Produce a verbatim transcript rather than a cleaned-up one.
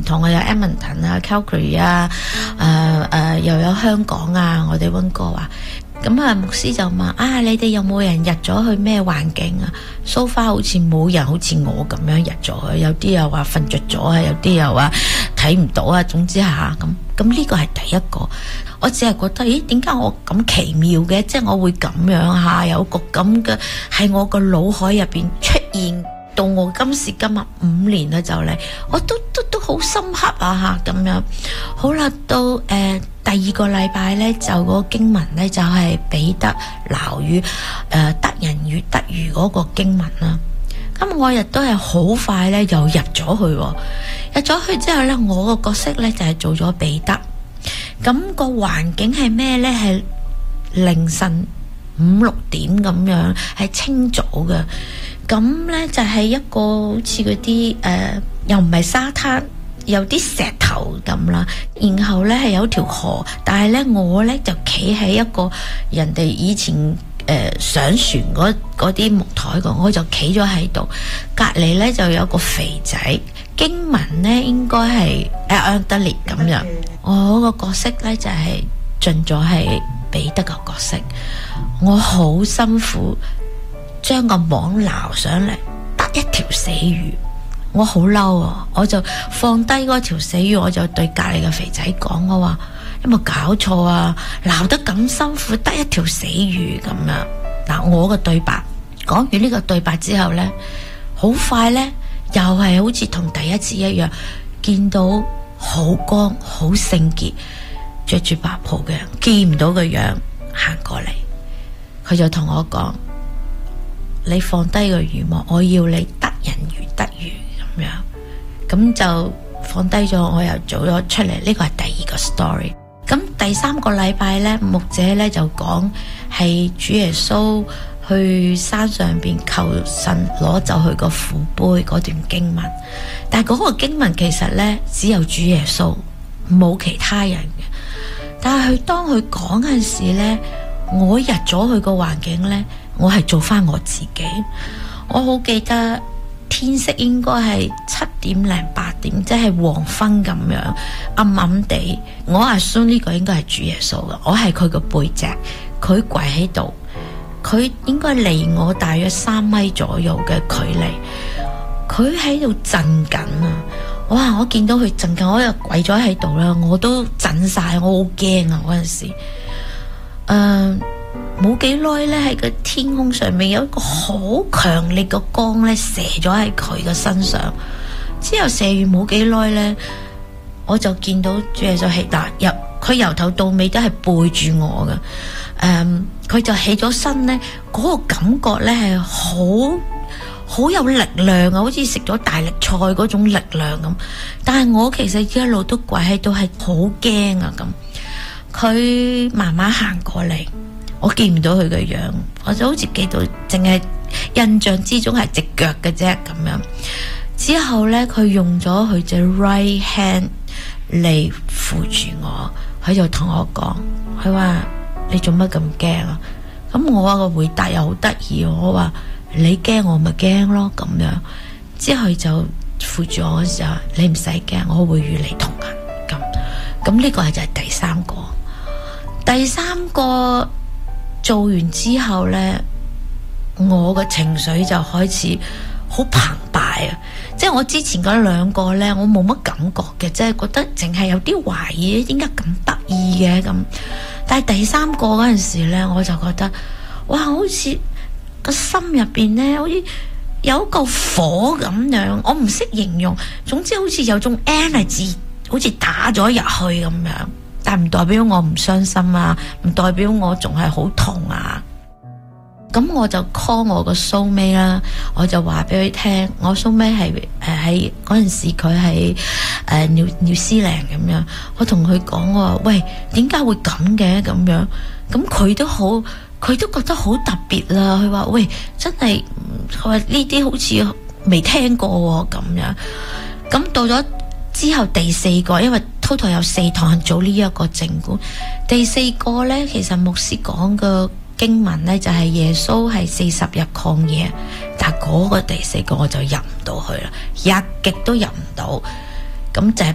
同啊，有 Edmonton 啊、Calgary 啊，誒、呃、誒、呃、又有香港啊，我哋溫哥華。咁啊，牧師就問啊，你哋有冇人入咗去咩環境啊 ？So far 好似冇人好似我咁樣入咗去，有啲又話瞓着咗啊，有啲又話睇唔到啊。總之下咁，咁呢個係第一個。我只係覺得，咦，點解我咁奇妙嘅？即係我會咁樣下，有個咁嘅喺我個腦海入邊出現。到我今時今日五年啦就嚟，我都都都好深刻啊吓咁樣。好啦，到誒、呃、第二個禮拜咧，就嗰個經文咧就係、是、彼得撈魚誒得人如得魚嗰個經文啦。咁我亦都係好快咧又入咗去，入咗去之後咧，我個角色咧就係、是、做咗彼得。咁、那個環境係咩咧？係凌晨五六點咁樣，係清早嘅。咁呢就係一個好似嗰啲誒，又唔係沙灘，有啲石頭咁啦。然後呢係有條河，但係呢我呢就企喺一個人哋以前誒、呃、上船嗰嗰啲木台度，我就企咗喺度。隔籬呢就有個肥仔，經文呢應該係誒安德烈咁樣。我個角色呢就係盡咗係彼得個角色，我好辛苦。將個網撈上嚟，得一條死魚，我好嬲啊！我就放低嗰條死魚，我就對隔籬嘅肥仔講：我話有冇搞錯啊？撈得咁辛苦，得一條死魚咁樣。嗱，我個對白講完呢個對白之後呢，好快呢，又係好似同第一次一樣，見到好光、好聖潔、着住白袍嘅人，見唔到個樣行過嚟，佢就同我講。你放低個魚網，我要你得人如得魚咁樣，咁就放低咗，我又做咗出嚟。呢個係第二個 story。咁第三個禮拜呢，牧者呢就講係主耶穌去山上邊求神攞走佢個苦杯嗰段經文，但係嗰個經文其實呢，只有主耶穌，冇其他人嘅。但係佢當佢講嗰陣時呢，我入咗去個環境呢。我係做翻我自己，我好記得天色應該係七點零八點，即係黃昏咁樣暗暗地。我 assume 呢個應該係主耶穌嘅，我係佢個背脊，佢跪喺度，佢應該離我大約三米左右嘅距離，佢喺度震緊啊！哇！我見到佢震緊，我又跪咗喺度啦，我都震晒，我好驚啊！嗰陣時，誒、呃。冇幾耐咧，喺個天空上面有一個好強烈嘅光咧，射咗喺佢嘅身上。之後射完冇幾耐咧，我就見到主耶穌係嗱入，佢由頭到尾都係背住我嘅。誒、嗯，佢就起咗身咧，嗰、那個感覺咧係好好有力量啊，好似食咗大力菜嗰種力量咁。但係我其實一路都跪喺度，係好驚啊咁。佢慢慢行過嚟。我見唔到佢嘅樣，我就好似記到，淨係印象之中係隻腳嘅啫咁樣。之後呢，佢用咗佢隻 right hand 嚟扶住我，佢就同我講，佢話你做乜咁驚啊？咁我個回答又好得意，我話你驚我咪驚咯咁樣。之後就扶住我嘅時候，你唔使驚，我會與你同行咁。咁呢個係就係第三個，第三個。做完之後呢，我嘅情緒就開始好澎湃啊！即係我之前嗰兩個呢，我冇乜感覺嘅，即係覺得淨係有啲懷疑，點解咁得意嘅咁。但係第三個嗰陣時呢，我就覺得哇，好似個心入邊呢，好似有一嚿火咁樣，我唔識形容。總之好似有種 energy，好似打咗入去咁樣。但唔代表我唔傷心啊，唔代表我仲係好痛啊。咁我就 call 我個 soulmate 啦，我就話俾佢聽，我 soulmate 係誒喺嗰陣時佢喺誒 New New Zealand 咁樣，我同佢講我話喂，點解會咁嘅咁樣？咁佢都好，佢都覺得好特別啦。佢話喂，真係，佢話呢啲好似未聽過咁樣。咁到咗之後第四個，因為 total 有四堂做呢一個靜觀。第四個呢，其實牧師講嘅經文呢，就係、是、耶穌係四十日曠野，但係嗰個第四個我就入唔到去啦，一極都入唔到。咁就係